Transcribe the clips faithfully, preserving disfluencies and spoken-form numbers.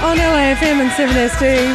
on L A F M and seven S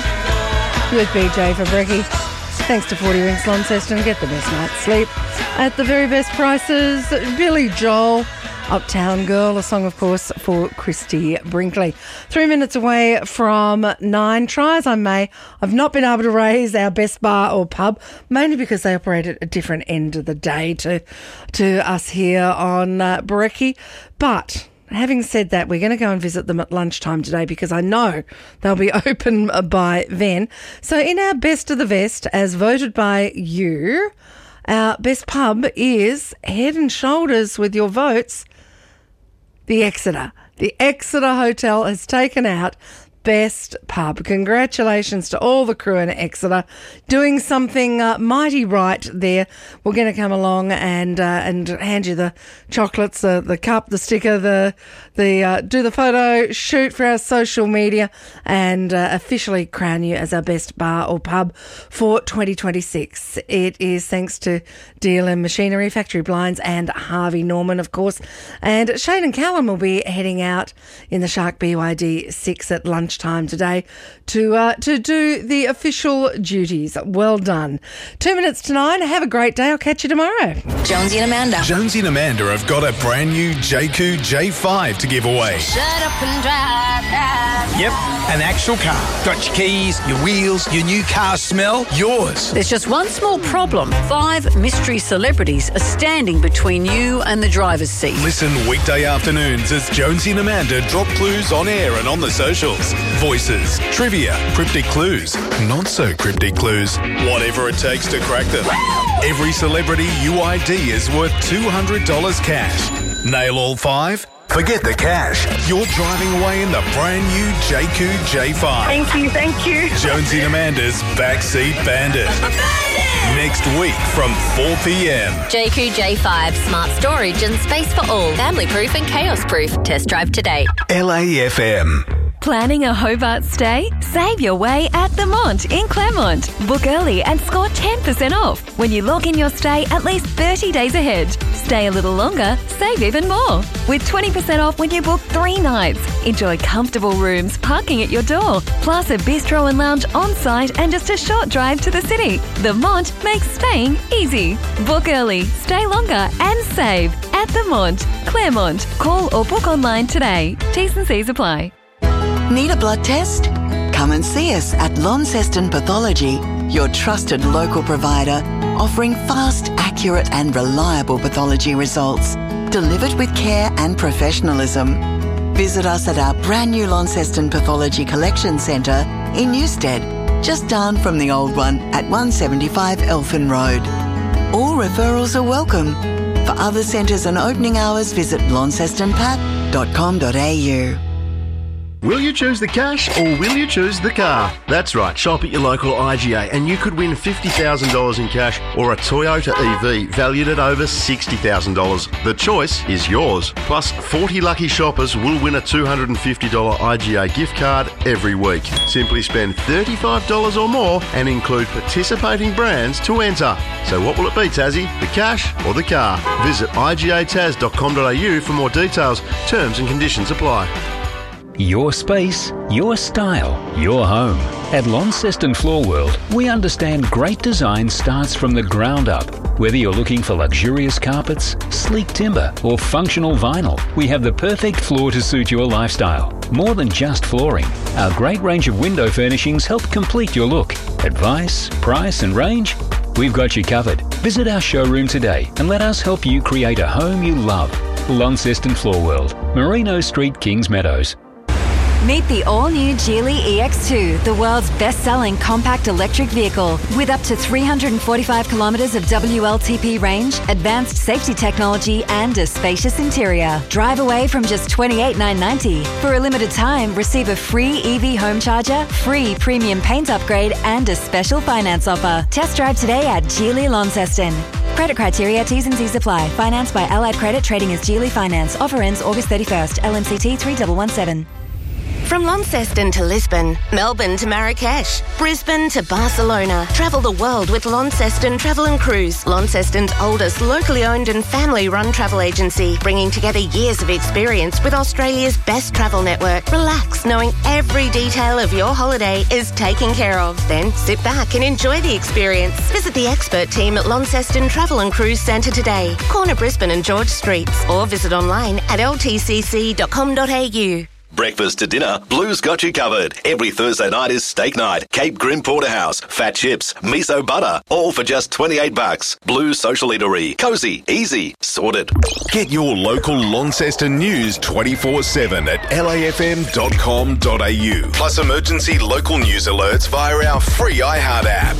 D with B J for Brekkie. Thanks to forty Winks Launceston. Get the best night's sleep at the very best prices. Billy Joel, Uptown Girl, a song, of course, for Christy Brinkley. Three minutes away from nine. Try as I may, I've not been able to raise our best bar or pub, mainly because they operate at a different end of the day to, to us here on uh, Brekkie. But having said that, we're going to go and visit them at lunchtime today because I know they'll be open by then. So in our best of the vest, as voted by you, our best pub is head and shoulders with your votes, the Exeter. The Exeter Hotel has taken out best pub. Congratulations to all the crew in Exeter doing something uh, mighty right there. We're going to come along and uh, and hand you the chocolates, uh, the cup, the sticker, the the uh, do the photo shoot for our social media and uh, officially crown you as our best bar or pub for twenty twenty-six. It is thanks to D L M Machinery, Factory Blinds and Harvey Norman, of course. And Shane and Callum will be heading out in the Shark B Y D six at lunch time today to uh, to do the official duties. Well done. Two minutes to nine. Have a great day. I'll catch you tomorrow. Jonesy and Amanda. Jonesy and Amanda have got a brand new J Q J five to give away. Shut up and drive now. Yep, an actual car. Got your keys, your wheels, your new car smell, yours. There's just one small problem. Five mystery celebrities are standing between you and the driver's seat. Listen weekday afternoons as Jonesy and Amanda drop clues on air and on the socials. Voices, trivia, cryptic clues, not so cryptic clues, whatever it takes to crack them. Every celebrity U I D is worth two hundred dollars cash. Nail all five? Forget the cash. You're driving away in the brand new J Q J five. Thank you, thank you. Jonesy and Amanda's Backseat Bandit. Next week from four p.m. J Q J five, smart storage and space for all. Family proof and chaos proof. Test drive today. L A F M. Planning a Hobart stay? Save your way at The Mont in Claremont. Book early and score ten percent off when you log in your stay at least thirty days ahead. Stay a little longer, save even more. With twenty percent off when you book three nights. Enjoy comfortable rooms, parking at your door, plus a bistro and lounge on site and just a short drive to the city. The Mont makes staying easy. Book early, stay longer and save at The Mont, Claremont. Call or book online today. T's and C's apply. Need a blood test? Come and see us at Launceston Pathology, your trusted local provider, offering fast, accurate and reliable pathology results, delivered with care and professionalism. Visit us at our brand new Launceston Pathology Collection Centre in Newstead, just down from the old one at one seventy-five Elphin Road. All referrals are welcome. For other centres and opening hours, visit launceston pat dot com dot a u. Will you choose the cash or will you choose the car? That's right, shop at your local I G A and you could win fifty thousand dollars in cash or a Toyota E V valued at over sixty thousand dollars. The choice is yours. Plus, forty lucky shoppers will win a two hundred fifty dollars I G A gift card every week. Simply spend thirty-five dollars or more and include participating brands to enter. So what will it be, Tassie? The cash or the car? Visit I G A taz dot com dot a u for more details. Terms and conditions apply. Your space, your style, your home. At Launceston Floor World, we understand great design starts from the ground up. Whether you're looking for luxurious carpets, sleek timber, or functional vinyl, we have the perfect floor to suit your lifestyle. More than just flooring, our great range of window furnishings help complete your look. Advice, price, and range? We've got you covered. Visit our showroom today and let us help you create a home you love. Launceston Floor World, Merino Street, Kings Meadows. Meet the all-new Geely E X two, the world's best-selling compact electric vehicle. With up to three hundred forty-five kilometres of W L T P range, advanced safety technology and a spacious interior. Drive away from just twenty-eight thousand nine hundred ninety dollars. For a limited time, receive a free E V home charger, free premium paint upgrade and a special finance offer. Test drive today at Geely Launceston. Credit criteria, T's and C's apply. Financed by Allied Credit, trading as Geely Finance. Offer ends August thirty-first. L M C T three one one seven. From Launceston to Lisbon, Melbourne to Marrakesh, Brisbane to Barcelona. Travel the world with Launceston Travel and Cruise, Launceston's oldest locally owned and family-run travel agency, bringing together years of experience with Australia's best travel network. Relax, knowing every detail of your holiday is taken care of. Then sit back and enjoy the experience. Visit the expert team at Launceston Travel and Cruise Centre today, corner Brisbane and George Streets, or visit online at l t c c dot com dot a u. Breakfast to dinner, Blue's got you covered. Every Thursday night is steak night. Cape Grim Porterhouse, fat chips, miso butter, all for just twenty-eight bucks. Blue's Social Eatery. Cosy, easy, sorted. Get your local Launceston news twenty-four seven at l a f m dot com dot a u. Plus emergency local news alerts via our free iHeart app.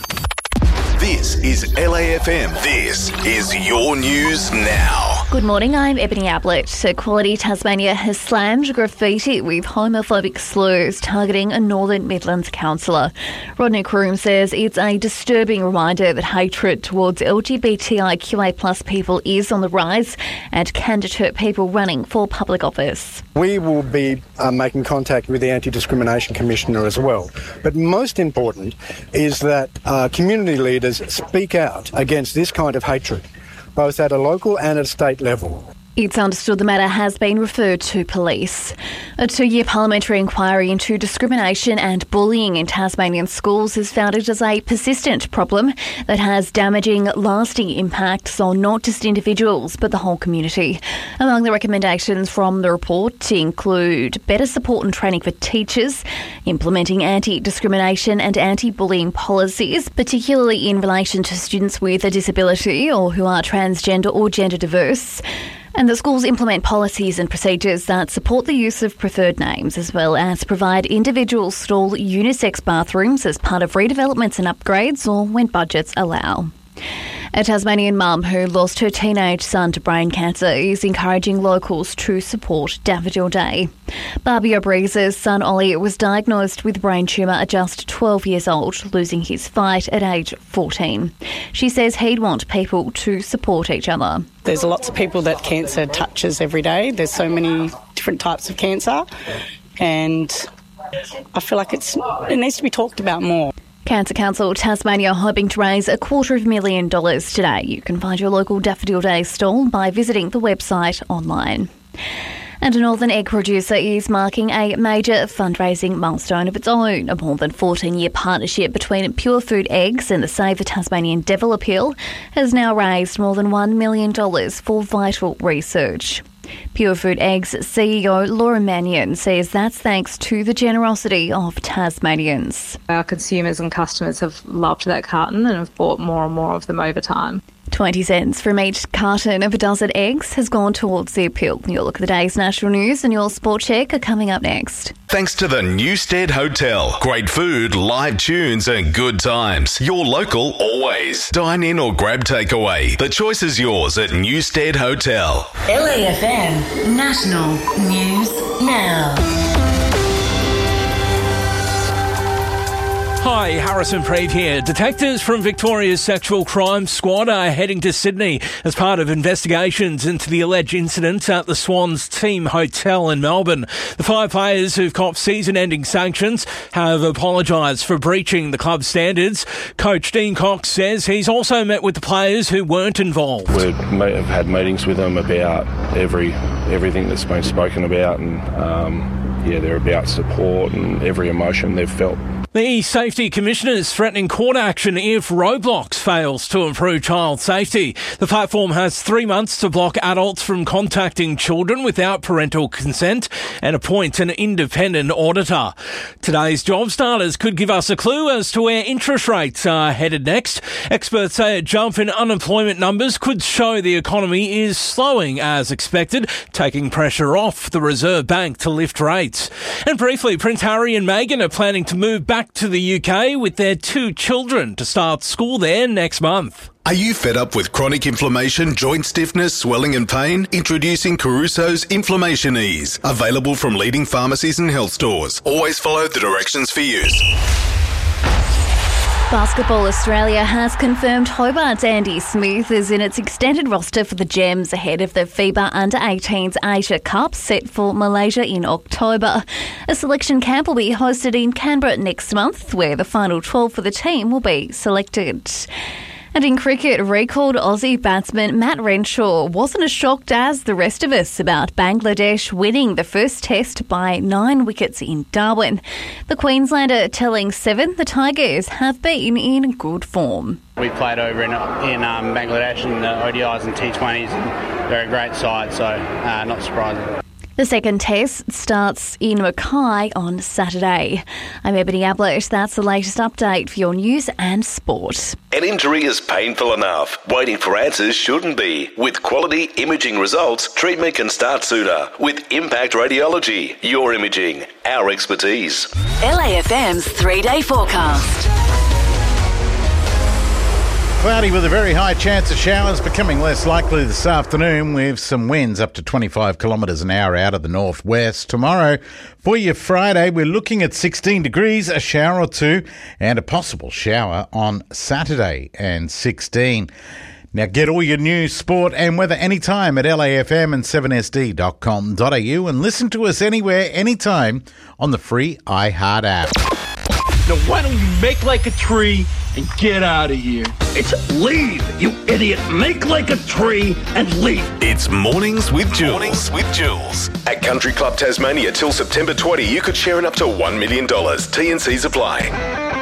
This is L A F M. This is your news now. Good morning, I'm Ebony Ablett. Equality Tasmania has slammed graffiti with homophobic slurs targeting a Northern Midlands councillor. Rodney Croom says it's a disturbing reminder that hatred towards L G B T I Q A plus people is on the rise and can deter people running for public office. We will be uh, making contact with the Anti-Discrimination Commissioner as well. But most important is that uh, community leaders speak out against this kind of hatred, both at a local and at a state level. It's understood the matter has been referred to police. A two-year parliamentary inquiry into discrimination and bullying in Tasmanian schools has found it as a persistent problem that has damaging, lasting impacts on not just individuals but the whole community. Among the recommendations from the report include better support and training for teachers, implementing anti-discrimination and anti-bullying policies, particularly in relation to students with a disability or who are transgender or gender diverse, and the schools implement policies and procedures that support the use of preferred names, as well as provide individual stall unisex bathrooms as part of redevelopments and upgrades or when budgets allow. A Tasmanian mum who lost her teenage son to brain cancer is encouraging locals to support Daffodil Day. Barbie O'Breeze's son Ollie was diagnosed with brain tumour at just twelve years old, losing his fight at age fourteen. She says he'd want people to support each other. There's lots of people that cancer touches every day. There's so many different types of cancer, and I feel like it's it needs to be talked about more. Cancer Council Tasmania hoping to raise a quarter of a million dollars today. You can find your local Daffodil Day stall by visiting the website online. And a Northern egg producer is marking a major fundraising milestone of its own. A more than fourteen-year partnership between Pure Food Eggs and the Save the Tasmanian Devil Appeal has now raised more than one million dollars for vital research. Pure Food Eggs C E O Laura Mannion says that's thanks to the generosity of Tasmanians. Our consumers and customers have loved that carton and have bought more and more of them over time. twenty cents from each carton of a dozen eggs has gone towards the appeal. Your look at the day's national news and your sport check are coming up next. Thanks to the Newstead Hotel. Great food, live tunes and good times. Your local always. Dine in or grab takeaway. The choice is yours at Newstead Hotel. L A F M National News Now. Hi, Harrison Preet here. Detectives from Victoria's Sexual Crime Squad are heading to Sydney as part of investigations into the alleged incident at the Swans Team Hotel in Melbourne. The five players who've copped season-ending sanctions have apologised for breaching the club standards. Coach Dean Cox says he's also met with the players who weren't involved. We have had meetings with them about every everything that's been spoken about, and um, yeah, they're about support and every emotion they've felt. The Safety Commissioner is threatening court action if Roblox fails to improve child safety. The platform has three months to block adults from contacting children without parental consent and appoint an independent auditor. Today's job starters could give us a clue as to where interest rates are headed next. Experts say a jump in unemployment numbers could show the economy is slowing as expected, taking pressure off the Reserve Bank to lift rates. And briefly, Prince Harry and Meghan are planning to move back to the U K with their two children to start school there next month. Are you fed up with chronic inflammation, joint stiffness, swelling and pain? Introducing Caruso's Inflammation Ease. Available from leading pharmacies and health stores. Always follow the directions for use. Basketball Australia has confirmed Hobart's Andy Smith is in its extended roster for the Gems ahead of the FIBA Under eighteens Asia Cup set for Malaysia in October. A selection camp will be hosted in Canberra next month, where the final twelve for the team will be selected. And in cricket, recalled Aussie batsman Matt Renshaw wasn't as shocked as the rest of us about Bangladesh winning the first test by nine wickets in Darwin. The Queenslander telling Seven the Tigers have been in good form. We played over in, in um, Bangladesh in the O D Is and T twenties, and they're a great side, so uh, not surprising. The second test starts in Mackay on Saturday. I'm Ebony Ablett. That's the latest update for your news and sport. An injury is painful enough. Waiting for answers shouldn't be. With quality imaging results, treatment can start sooner. With Impact Radiology, your imaging, our expertise. L A F M's three-day forecast. Cloudy with a very high chance of showers, becoming less likely this afternoon with some winds up to twenty-five kilometres an hour out of the northwest. Tomorrow, for your Friday, we're looking at sixteen degrees, a shower or two, and a possible shower on Saturday and sixteen. Now get all your news, sport and weather anytime at L A F M and seven S D dot com dot a u and listen to us anywhere, anytime on the free iHeart app. Now why don't you make like a tree and get out of here? It's leave, you idiot. Make like a tree and leave. It's Mornings with Jules. Mornings with Jules. At Country Club Tasmania till September twentieth, you could share in up to one million dollars. T and C's apply.